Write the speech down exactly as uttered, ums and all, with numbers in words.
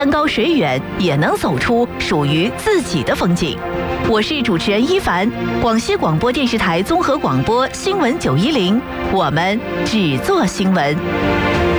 山高水远，也能走出属于自己的风景。我是主持人一凡，广西广播电视台综合广播新闻九一零，我们只做新闻。